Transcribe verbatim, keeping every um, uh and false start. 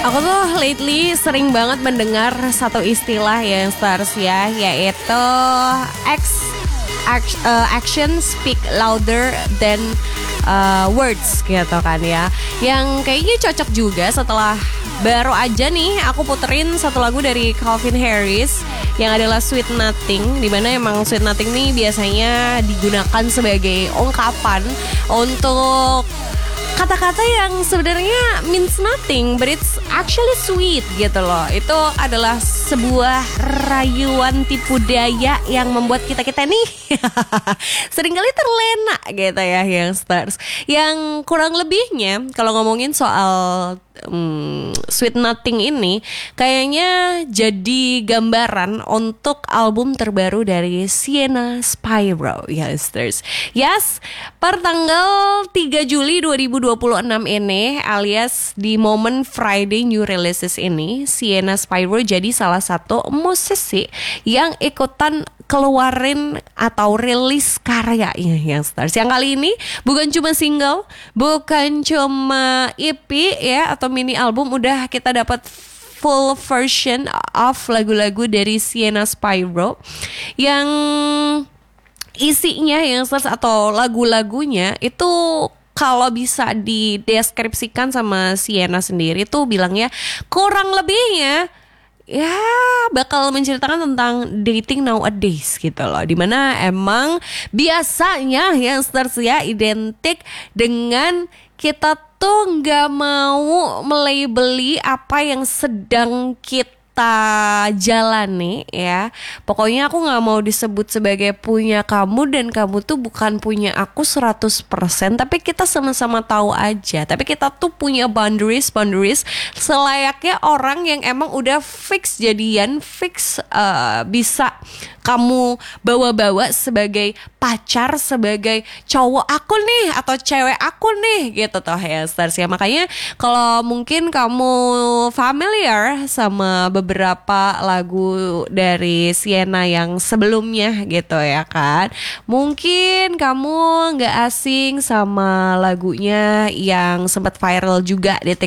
Aku tuh lately sering banget mendengar satu istilah yang stars ya, yaitu X, act- uh, action speak louder than uh, words gitu kan ya. Yang kayaknya cocok juga setelah baru aja nih aku puterin satu lagu dari Calvin Harris yang adalah Sweet Nothing, dimana emang Sweet Nothing nih biasanya digunakan sebagai ungkapan untuk kata-kata yang sebenarnya means nothing but it's actually sweet gitu loh. Itu adalah sebuah rayuan tipu daya yang membuat kita-kita nih seringkali terlena gitu ya youngsters. Yang kurang lebihnya kalau ngomongin soal Hmm, Sweet Nothing ini kayaknya jadi gambaran untuk album terbaru dari Sienna Spyro, youngsters. Yes, per tanggal tiga Juli dua ribu dua puluh enam ini, alias di momen Friday New Releases ini, Sienna Spyro jadi salah satu musisi yang ikutan keluarin atau rilis karya yang stars. Yang kali ini bukan cuma single, bukan cuma E P ya atau mini album, udah kita dapat full version of lagu-lagu dari Sienna Spyro yang isinya yang stars atau lagu-lagunya itu kalau bisa dideskripsikan sama Sienna sendiri tuh bilangnya kurang lebihnya ya bakal menceritakan tentang dating nowadays gitu loh, dimana emang biasanya yang stars ya identik dengan kita tuh nggak mau melabeli apa yang sedang kita jalani ya. Pokoknya aku gak mau disebut sebagai punya kamu dan kamu tuh bukan punya aku seratus persen, tapi kita sama-sama tahu aja. Tapi kita tuh punya boundaries boundaries selayaknya orang yang emang udah fix jadian, fix uh, bisa kamu bawa-bawa sebagai pacar, sebagai cowok aku nih atau cewek aku nih gitu toh ya stars ya. Makanya kalau mungkin kamu familiar sama beberapa lagu dari Sienna yang sebelumnya gitu ya kan, mungkin kamu gak asing sama lagunya yang sempat viral juga di